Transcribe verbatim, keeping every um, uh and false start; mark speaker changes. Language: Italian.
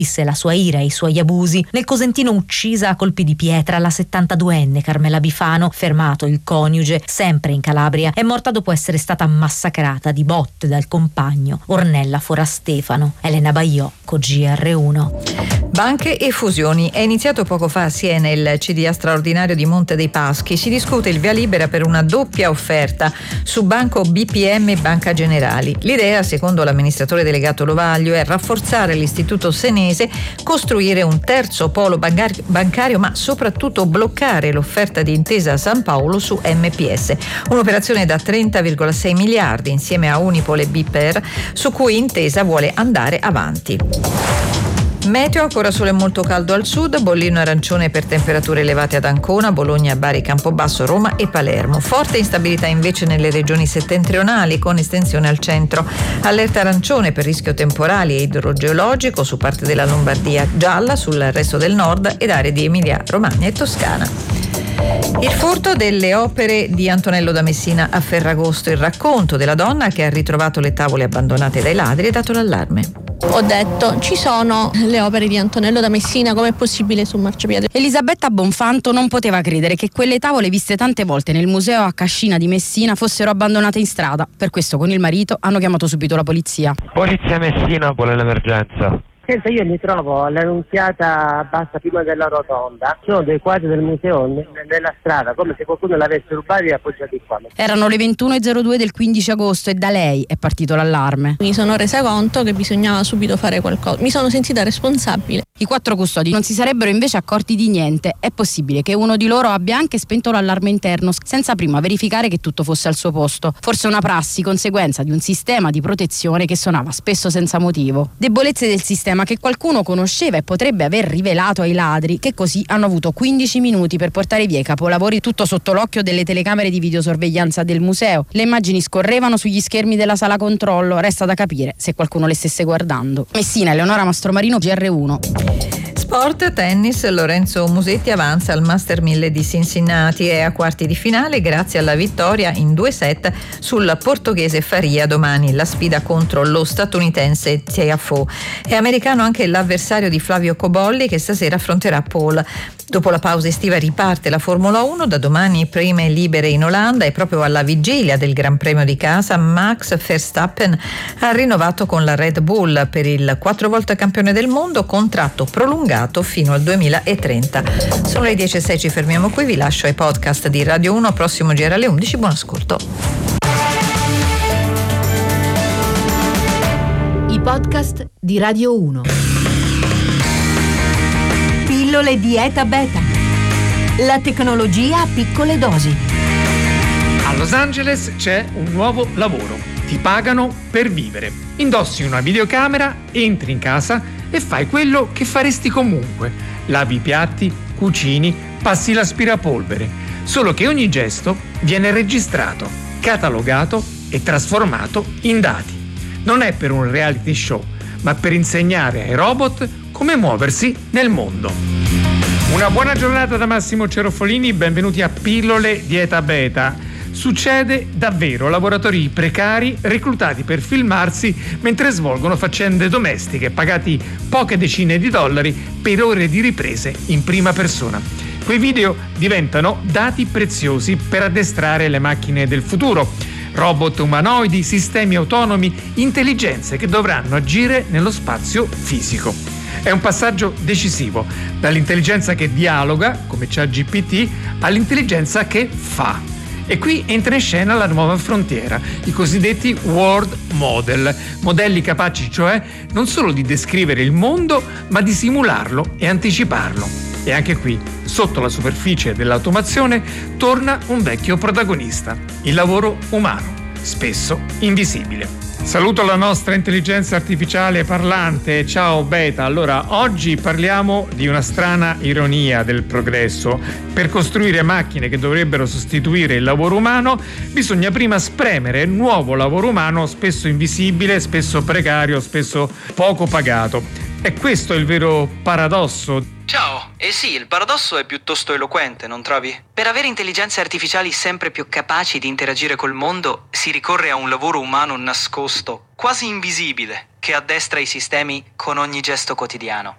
Speaker 1: visse la sua ira e i suoi abusi. Nel Cosentino uccisa a colpi di pietra la settantaduenne Carmela Bifano, fermato il coniuge, sempre in Calabria, è morta dopo essere stata massacrata di botte dal compagno Ornella Forastefano. Elena Baiocco, G R uno.
Speaker 2: Banche e fusioni. È iniziato poco fa a Siena il C D A straordinario di Monte dei Paschi. Si discute il via libera per una doppia offerta su Banco B P M e Banca Generali. L'idea, secondo l'amministratore delegato Lovaglio, è rafforzare l'istituto senese, costruire un terzo polo bancario, ma soprattutto bloccare l'offerta di Intesa San Paolo su M P S. Un'operazione da trenta virgola sei miliardi insieme a Unipol e Biper, su cui Intesa vuole andare avanti. Meteo, ancora sole molto caldo al sud, bollino arancione per temperature elevate ad Ancona, Bologna, Bari, Campobasso, Roma e Palermo. Forte instabilità invece nelle regioni settentrionali con estensione al centro. Allerta arancione per rischio temporali e idrogeologico su parte della Lombardia, gialla sul resto del nord ed aree di Emilia, Romagna e Toscana. Il furto delle opere di Antonello da Messina a Ferragosto, il racconto della donna che ha ritrovato le tavole abbandonate dai ladri e dato l'allarme.
Speaker 3: Ho detto, ci sono le opere di Antonello da Messina, com'è possibile sul marciapiede?
Speaker 4: Elisabetta Bonfanto non poteva credere che quelle tavole viste tante volte nel museo a Cascina di Messina fossero abbandonate in strada. Per questo con il marito hanno chiamato subito la polizia.
Speaker 5: Polizia Messina, vuole l'emergenza.
Speaker 6: Senta, io mi trovo all'Annunziata bassa prima della rotonda, ci sono dei quadri del museo n- nella strada, come se qualcuno l'avesse rubato e appoggiati qua.
Speaker 4: Erano le ventuno e zero due del quindici agosto e da lei è partito l'allarme.
Speaker 3: Mi sono resa conto che bisognava subito fare qualcosa, mi sono sentita responsabile.
Speaker 4: I quattro custodi non si sarebbero invece accorti di niente. È possibile che uno di loro abbia anche spento l'allarme interno senza prima verificare che tutto fosse al suo posto. Forse una prassi, conseguenza di un sistema di protezione che suonava spesso senza motivo. Debolezze del sistema che qualcuno conosceva e potrebbe aver rivelato ai ladri, che così hanno avuto quindici minuti per portare via i capolavori, tutto sotto l'occhio delle telecamere di videosorveglianza del museo. Le immagini scorrevano sugli schermi della sala controllo, resta da capire se qualcuno le stesse guardando. Messina, Eleonora Mastromarino, G R uno.
Speaker 2: Sport, tennis, Lorenzo Musetti avanza al Master mille di Cincinnati e a quarti di finale grazie alla vittoria in due set sul portoghese Faria. Domani la sfida contro lo statunitense Tiafoe. È americano anche l'avversario di Flavio Cobolli che stasera affronterà Paul. Dopo la pausa estiva riparte la Formula uno, da domani prime libere in Olanda e proprio alla vigilia del Gran Premio di casa Max Verstappen ha rinnovato con la Red Bull per il quattro volte campione del mondo, contratto prolungato fino al duemilatrenta. Sono le dieci e sei, ci fermiamo qui, vi lascio ai podcast di Radio uno, prossimo giro alle undici, buon ascolto.
Speaker 7: I podcast di Radio uno. Pillole Dieta Beta. La tecnologia a piccole dosi.
Speaker 8: A Los Angeles c'è un nuovo lavoro. Ti pagano per vivere. Indossi una videocamera, entri in casa e fai quello che faresti comunque. Lavi i piatti, cucini, passi l'aspirapolvere. Solo che ogni gesto viene registrato, catalogato e trasformato in dati. Non è per un reality show, ma per insegnare ai robot come muoversi nel mondo. Una buona giornata da Massimo Cerofolini, benvenuti a Pillole Dieta Beta. Succede davvero, lavoratori precari reclutati per filmarsi mentre svolgono faccende domestiche, pagati poche decine di dollari per ore di riprese in prima persona. Quei video diventano dati preziosi per addestrare le macchine del futuro. Robot umanoidi, sistemi autonomi, intelligenze che dovranno agire nello spazio fisico. È un passaggio decisivo, dall'intelligenza che dialoga, come ChatGPT, all'intelligenza che fa. E qui entra in scena la nuova frontiera, i cosiddetti world model, modelli capaci cioè non solo di descrivere il mondo, ma di simularlo e anticiparlo. E anche qui, sotto la superficie dell'automazione, torna un vecchio protagonista, il lavoro umano, spesso invisibile. Saluto la nostra intelligenza artificiale parlante. Ciao Beta. Allora, oggi parliamo di una strana ironia del progresso. Per costruire macchine che dovrebbero sostituire il lavoro umano, bisogna prima spremere nuovo lavoro umano, spesso invisibile, spesso precario, spesso poco pagato. E questo è il vero paradosso.
Speaker 9: Ciao, eh sì, il paradosso è piuttosto eloquente, non trovi? Per avere intelligenze artificiali sempre più capaci di interagire col mondo, si ricorre a un lavoro umano nascosto, quasi invisibile, che addestra i sistemi con ogni gesto quotidiano.